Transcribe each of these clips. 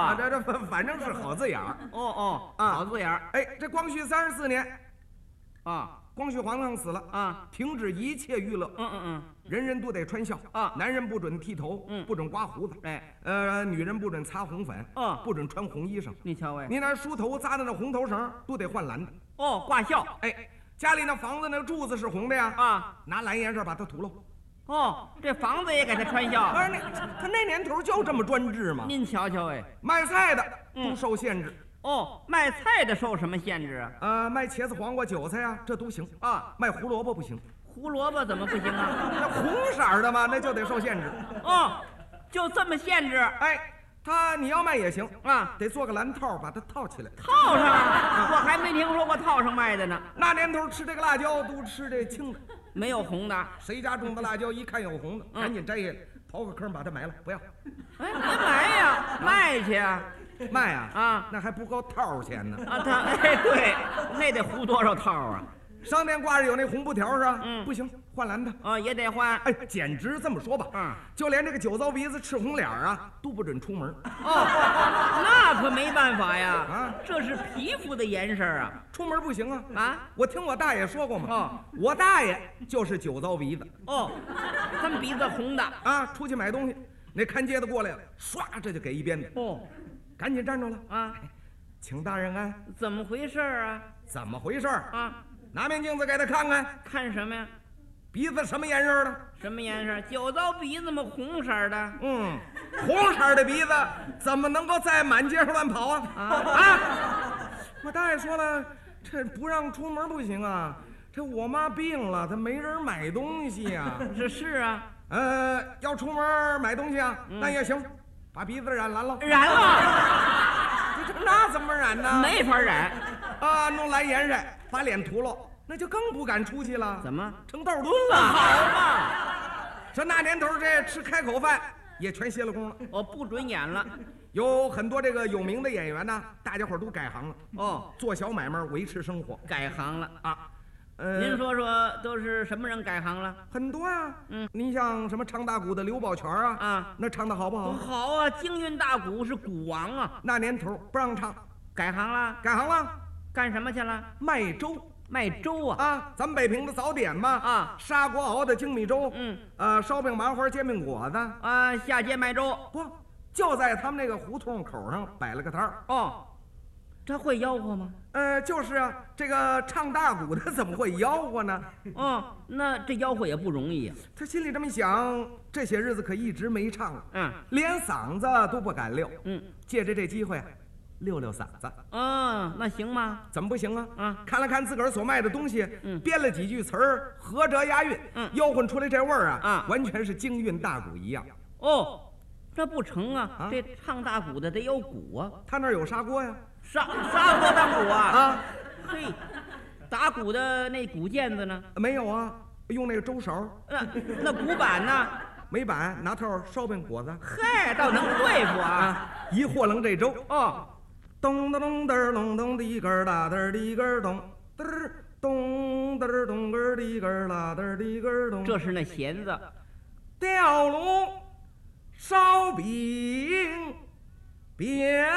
啊， 这反正是好字眼儿。 好字眼儿。 哎，这光绪34年啊， 光绪皇上死了啊， 停止一切娱乐。人人都得穿孝啊， 男人不准剃头，不准刮胡子，女人不准擦红粉，不准穿红衣裳。 你瞧喂， 你那梳头扎的那红头绳都得换蓝的。 挂孝。 哎，家里那房子那柱子是红的呀，拿蓝颜色把它涂了。 这房子也给他穿孝。 不是他那年头就这么专制吗？ 您瞧瞧哎， 卖菜的都受限制。 卖菜的受什么限制啊？ 卖茄子、黄瓜、韭菜啊，这都行啊。卖胡萝卜不行。 胡萝卜怎么不行啊？ 那红色的嘛，那就得受限制。 就这么限制。 哎，你要卖也行啊， 得做个蓝套把它套起来。 套上？我还没听说过套上卖的呢。 那年头吃这个辣椒都吃这青的， 没有红的。 谁家种的辣椒一看有红的，赶紧摘下来，刨个坑把它埋了，不要。 哎，别埋呀，卖去啊。 卖啊？那还不够套钱呢。 对，那得糊多少套啊？ 商店挂着有那红布条是吧？不行，换蓝的。 也得换。 哎，简直这么说吧，就连这个酒糟鼻子、赤红脸啊，都不准出门。 那可没办法呀。这是皮肤的颜色啊， 出门不行啊。我听我大爷说过嘛。我大爷就是酒糟鼻子。 他们鼻子红的出去买东西，那看街的过来了，唰这就给一鞭子。赶紧站住了请大人安。 怎么回事啊？ 怎么回事拿面镜子给他看看。 看什么呀？ 鼻子什么颜色的？ 什么颜色？酒糟鼻子吗？红色的。 红色的鼻子怎么能够在满街上乱跑我大爷说了，这不让出门不行啊。这我妈病了，她没人买东西呀。 是啊。 要出门买东西啊，那也行，把鼻子染蓝了。 染了？ 那怎么染呢？ 没法染弄蓝颜色把脸涂了，那就更不敢出去了。 怎么成道墩了？ 好嘛！ 这那年头这吃开口饭也全歇了功了。 不准演了。 有很多这个有名的演员呢，大家伙都改行了。做小买卖维持生活。 改行了啊？ 您说说都是什么人改行了？ 很多呀。你像什么唱大鼓的刘宝全那唱的好不好？ 好啊，京韵大鼓是鼓王啊。 那年头不让唱， 改行了。 改行了， 干什么去了？ 卖粥。 卖粥咱们北平的早点嘛砂锅熬的精米粥。烧饼、麻花、煎饼果子下街卖粥。 不，就在他们那个胡同口上摆了个摊儿。 他会吆喝吗？ 就是啊，这个唱大鼓的怎么会吆喝呢？ 那这吆喝也不容易他心里这么想，这些日子可一直没唱连嗓子都不敢溜。借着这机会溜溜嗓子。 那行吗？ 怎么不行啊？看了看自个儿所卖的东西，编了几句词儿，合辙押韵，吆喝出来这味儿完全是京韵大鼓一样。 这不成啊！这唱大鼓的得有鼓啊。 他那儿有砂锅呀。 砂锅当鼓嘿，打鼓的那鼓毽子呢？ 没有啊，用那个粥勺。 那鼓板呢？ 没板，拿套烧饼果子。 嗨，倒能对付一和楞这粥咚咚咚噔咚咚的个哒噔的个咚噔咚噔咚个的个啦噔的个咚。 这是那弦子。 吊炉烧饼边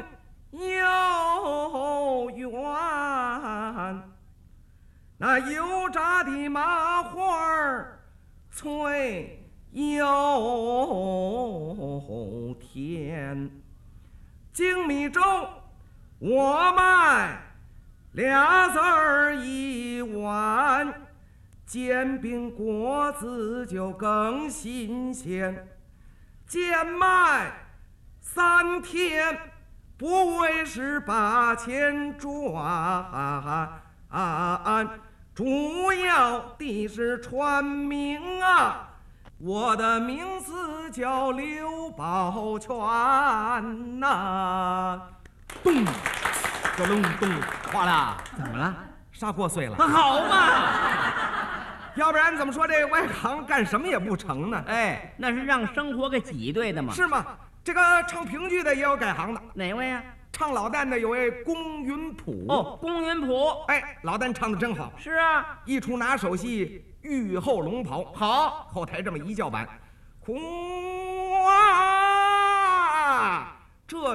又圆，那油炸的麻花脆又甜。精米粥我卖2子儿一碗，煎饼果子就更新鲜。贱卖3天不为是8钱赚，主要的是传名我的名字叫刘宝全咚就隆咚哗啦。 怎么了？ 砂锅碎了。 好嘛， 要不然怎么说这外行干什么也不成呢？ 那是让生活给挤兑的嘛。 是吗？这个唱评剧的也有改行的。 哪位啊？ 唱老旦的有位龚云普。 龚云普。 老旦唱的真好。 是啊， 一出拿手戏御后龙袍， 好， 后台这么一叫板，